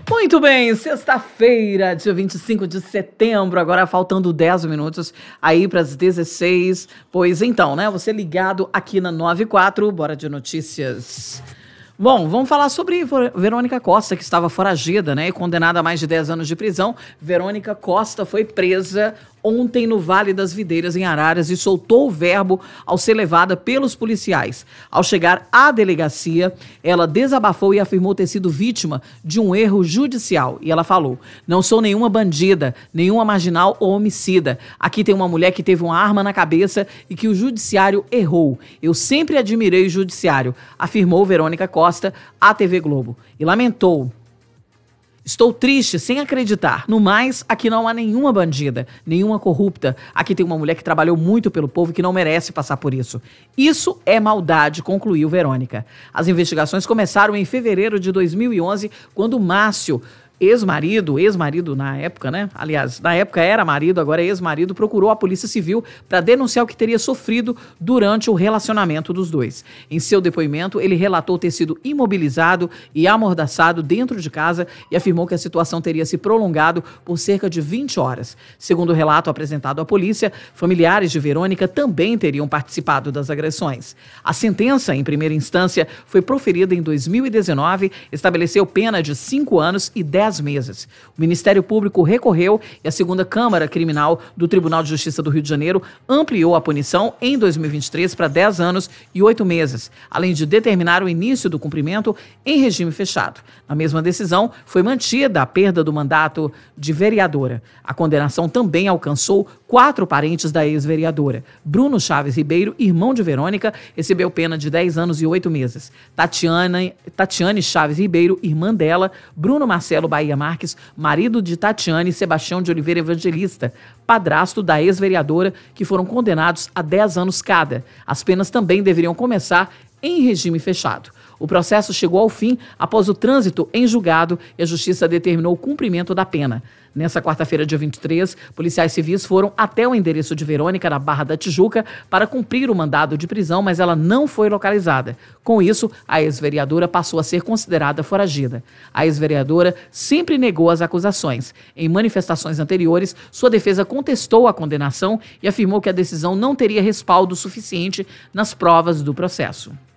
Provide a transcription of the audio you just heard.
Muito bem, sexta-feira, dia 25 de setembro, agora faltando 10 minutos aí para as 16. Pois então, né? Você ligado aqui na 94, bora de notícias. Bom, vamos falar sobre Verônica Costa, que estava foragida, né, e condenada a mais de 10 anos de prisão. Verônica Costa foi presa ontem no Vale das Videiras, em Araras, e soltou o verbo ao ser levada pelos policiais. Ao chegar à delegacia, ela desabafou e afirmou ter sido vítima de um erro judicial. E ela falou: "Não sou nenhuma bandida, nenhuma marginal ou homicida. Aqui tem uma mulher que teve uma arma na cabeça e que o judiciário errou. Eu sempre admirei o judiciário", afirmou Verônica Costa à TV Globo. E lamentou: "Estou triste, sem acreditar. No mais, aqui não há nenhuma bandida, nenhuma corrupta. Aqui tem uma mulher que trabalhou muito pelo povo e que não merece passar por isso. Isso é maldade", concluiu Verônica. As investigações começaram em fevereiro de 2011, quando Márcio, ex-marido na época, né? Aliás, na época era marido, agora é ex-marido, procurou a Polícia Civil para denunciar o que teria sofrido durante o relacionamento dos dois. Em seu depoimento, ele relatou ter sido imobilizado e amordaçado dentro de casa e afirmou que a situação teria se prolongado por cerca de 20 horas. Segundo o relato apresentado à polícia, familiares de Verônica também teriam participado das agressões. A sentença, em primeira instância, foi proferida em 2019, estabeleceu pena de 5 anos e 10 meses. O Ministério Público recorreu e a segunda Câmara Criminal do Tribunal de Justiça do Rio de Janeiro ampliou a punição em 2023 para 10 anos e 8 meses, além de determinar o início do cumprimento em regime fechado. Na mesma decisão, foi mantida a perda do mandato de vereadora. A condenação também alcançou 4 parentes da ex-vereadora. Bruno Chaves Ribeiro, irmão de Verônica, recebeu pena de 10 anos e 8 meses. Tatiane Chaves Ribeiro, irmã dela, Bruno Marcelo Bahia Marques, marido de Tatiane, Sebastião de Oliveira Evangelista, padrasto da ex-vereadora, que foram condenados a 10 anos cada. As penas também deveriam começar em regime fechado. O processo chegou ao fim após o trânsito em julgado e a Justiça determinou o cumprimento da pena. Nessa quarta-feira, dia 23, policiais civis foram até o endereço de Verônica, na Barra da Tijuca, para cumprir o mandado de prisão, mas ela não foi localizada. Com isso, a ex-vereadora passou a ser considerada foragida. A ex-vereadora sempre negou as acusações. Em manifestações anteriores, sua defesa contestou a condenação e afirmou que a decisão não teria respaldo suficiente nas provas do processo.